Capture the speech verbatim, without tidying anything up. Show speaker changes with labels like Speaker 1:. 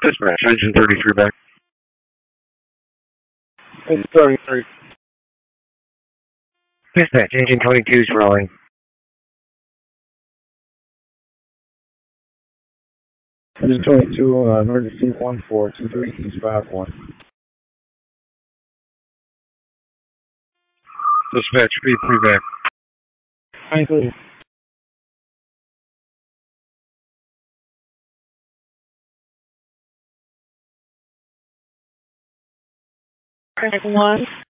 Speaker 1: Dispatch, engine thirty-three back.
Speaker 2: Engine thirty-three.
Speaker 1: Dispatch, engine twenty-two is rolling.
Speaker 2: Engine twenty-two, uh, emergency one four two three six five one.
Speaker 1: Dispatch, speed three back.
Speaker 2: twenty-three.
Speaker 3: Track one.